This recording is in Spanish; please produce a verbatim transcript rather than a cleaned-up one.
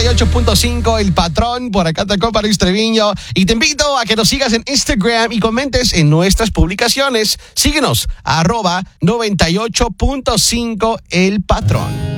y ocho punto cinco El Patrón, por acá te acompaña Luis Treviño. Y te invito a que nos sigas en Instagram y comentes en nuestras publicaciones. Síguenos, arroba noventa y ocho punto cinco El Patrón.